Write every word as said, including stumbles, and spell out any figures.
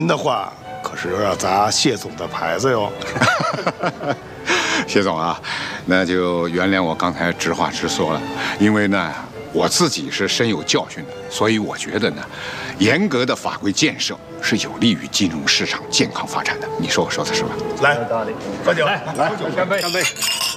的话可是有点砸谢总的牌子哟。 谢总啊，那就原谅我刚才直话直说了，因为呢，我自己是深有教训的，所以我觉得呢，严格的法规建设是有利于金融市场健康发展的。你说我说的是吧？ 来，喝酒， 来，来，干杯， 干杯。